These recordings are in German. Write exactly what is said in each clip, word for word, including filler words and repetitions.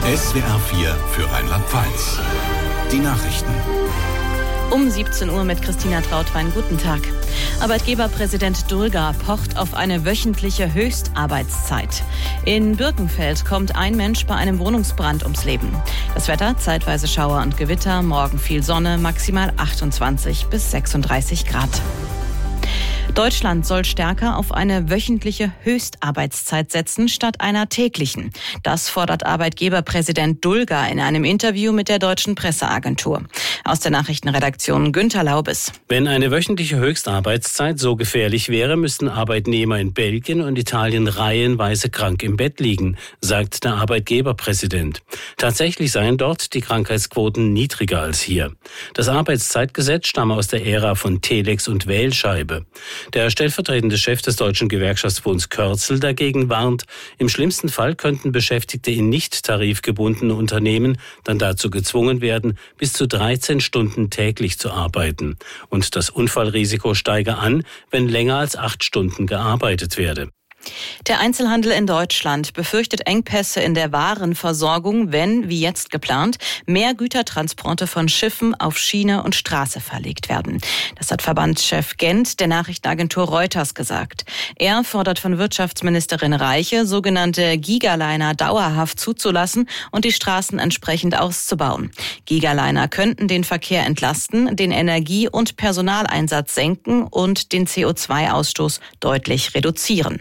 S W R vier für Rheinland-Pfalz. Die Nachrichten. Um siebzehn Uhr mit Christina Trautwein. Guten Tag. Arbeitgeberpräsident Dulger pocht auf eine wöchentliche Höchstarbeitszeit. In Birkenfeld kommt ein Mensch bei einem Wohnungsbrand ums Leben. Das Wetter, zeitweise Schauer und Gewitter, morgen viel Sonne, maximal achtundzwanzig bis sechsunddreißig Grad. Deutschland soll stärker auf eine wöchentliche Höchstarbeitszeit setzen statt einer täglichen. Das fordert Arbeitgeberpräsident Dulger in einem Interview mit der Deutschen Presseagentur. Aus der Nachrichtenredaktion Günther Laubes. Wenn eine wöchentliche Höchstarbeitszeit so gefährlich wäre, müssten Arbeitnehmer in Belgien und Italien reihenweise krank im Bett liegen, sagt der Arbeitgeberpräsident. Tatsächlich seien dort die Krankheitsquoten niedriger als hier. Das Arbeitszeitgesetz stamme aus der Ära von Telex und Wählscheibe. Der stellvertretende Chef des Deutschen Gewerkschaftsbunds Kürzel dagegen warnt, im schlimmsten Fall könnten Beschäftigte in nicht tarifgebundenen Unternehmen dann dazu gezwungen werden, bis zu dreizehn Stunden täglich zu arbeiten. Und das Unfallrisiko steige an, wenn länger als acht Stunden gearbeitet werde. Der Einzelhandel in Deutschland befürchtet Engpässe in der Warenversorgung, wenn, wie jetzt geplant, mehr Gütertransporte von Schiffen auf Schiene und Straße verlegt werden. Das hat Verbandschef Gent der Nachrichtenagentur Reuters gesagt. Er fordert von Wirtschaftsministerin Reiche, sogenannte Gigaliner dauerhaft zuzulassen und die Straßen entsprechend auszubauen. Gigaliner könnten den Verkehr entlasten, den Energie- und Personaleinsatz senken und den C O zwei Ausstoß deutlich reduzieren.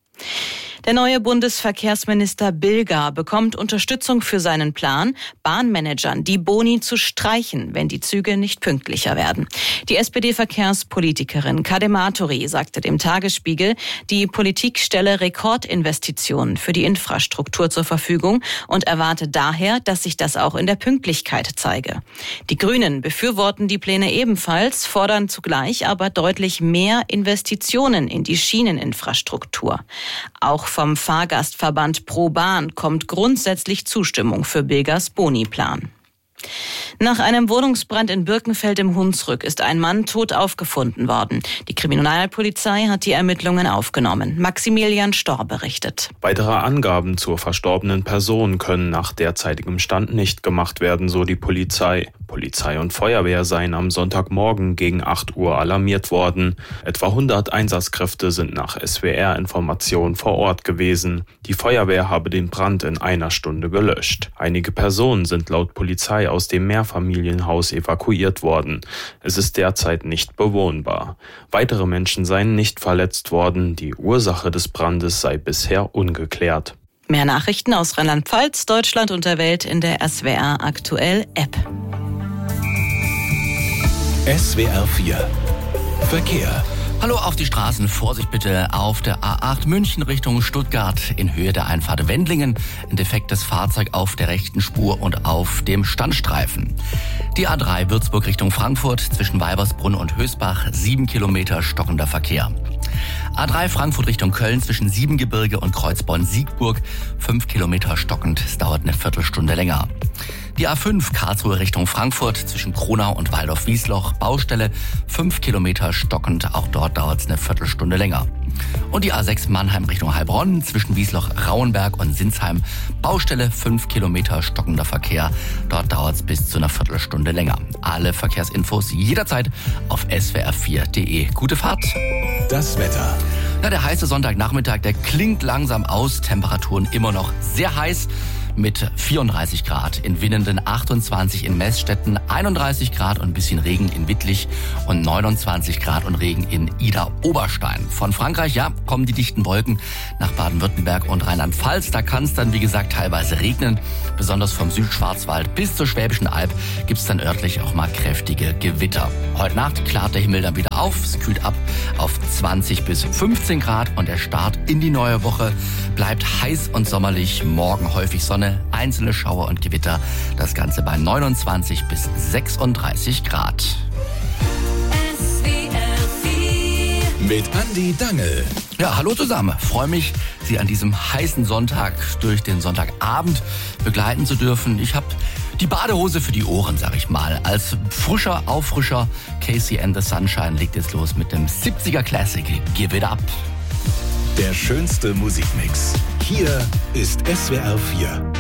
Der neue Bundesverkehrsminister Bilger bekommt Unterstützung für seinen Plan, Bahnmanagern die Boni zu streichen, wenn die Züge nicht pünktlicher werden. Die S P D-Verkehrspolitikerin Kadematori sagte dem Tagesspiegel, die Politik stelle Rekordinvestitionen für die Infrastruktur zur Verfügung und erwarte daher, dass sich das auch in der Pünktlichkeit zeige. Die Grünen befürworten die Pläne ebenfalls, fordern zugleich aber deutlich mehr Investitionen in die Schieneninfrastruktur. Auch vom Fahrgastverband ProBahn kommt grundsätzlich Zustimmung für Bilgers Boni-Plan. Nach einem Wohnungsbrand in Birkenfeld im Hunsrück ist ein Mann tot aufgefunden worden. Die Kriminalpolizei hat die Ermittlungen aufgenommen. Maximilian Storr berichtet. Weitere Angaben zur verstorbenen Person können nach derzeitigem Stand nicht gemacht werden, so die Polizei. Polizei und Feuerwehr seien am Sonntagmorgen gegen acht Uhr alarmiert worden. Etwa hundert Einsatzkräfte sind nach S W R-Informationen vor Ort gewesen. Die Feuerwehr habe den Brand in einer Stunde gelöscht. Einige Personen sind laut Polizei aus dem Mehrfamilienhaus evakuiert worden. Es ist derzeit nicht bewohnbar. Weitere Menschen seien nicht verletzt worden. Die Ursache des Brandes sei bisher ungeklärt. Mehr Nachrichten aus Rheinland-Pfalz, Deutschland und der Welt in der S W R Aktuell App. S W R vier Verkehr. Hallo auf die Straßen, Vorsicht bitte auf der A acht München Richtung Stuttgart in Höhe der Einfahrt Wendlingen. Ein defektes Fahrzeug auf der rechten Spur und auf dem Standstreifen. Die A drei Würzburg Richtung Frankfurt zwischen Weibersbrunn und Hösbach, sieben Kilometer stockender Verkehr. A drei Frankfurt Richtung Köln zwischen Siebengebirge und Kreuzborn-Siegburg, fünf Kilometer stockend, es dauert eine Viertelstunde länger. Die A fünf Karlsruhe Richtung Frankfurt zwischen Kronau und Waldorf-Wiesloch, Baustelle, fünf Kilometer stockend, auch dort dauert es eine Viertelstunde länger. Und die A sechs Mannheim Richtung Heilbronn zwischen Wiesloch-Rauenberg und Sinsheim, Baustelle, fünf Kilometer stockender Verkehr, dort dauert es bis zu einer Viertelstunde länger. Alle Verkehrsinfos jederzeit auf S W R vier punkt de. Gute Fahrt! Das Wetter. Ja, der heiße Sonntagnachmittag, der klingt langsam aus, Temperaturen immer noch sehr heiß. Mit vierunddreißig Grad in Winnenden, achtundzwanzig in Meßstetten, einunddreißig Grad und ein bisschen Regen in Wittlich und neunundzwanzig Grad und Regen in Idar-Oberstein. Von Frankreich, ja, kommen die dichten Wolken nach Baden-Württemberg und Rheinland-Pfalz. Da kann es dann, wie gesagt, teilweise regnen. Besonders vom Südschwarzwald bis zur Schwäbischen Alb gibt es dann örtlich auch mal kräftige Gewitter. Heute Nacht klart der Himmel dann wieder auf. Es kühlt ab auf zwanzig bis fünfzehn Grad und der Start in die neue Woche bleibt heiß und sommerlich. Morgen häufig Sonne, einzelne Schauer und Gewitter. Das Ganze bei neunundzwanzig bis sechsunddreißig Grad. Mit Andi Dangel. Ja, hallo zusammen. Freue mich, Sie an diesem heißen Sonntag durch den Sonntagabend begleiten zu dürfen. Ich habe die Badehose für die Ohren, sag ich mal. Als frischer Auffrischer Casey and the Sunshine legt jetzt los mit dem siebziger Classic Give It Up. Der schönste Musikmix. Hier ist S W R vier.